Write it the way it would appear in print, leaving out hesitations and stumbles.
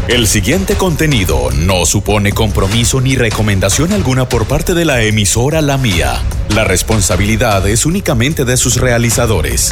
El siguiente contenido no supone compromiso ni recomendación alguna por parte de la emisora La Mía. La responsabilidad es únicamente de sus realizadores.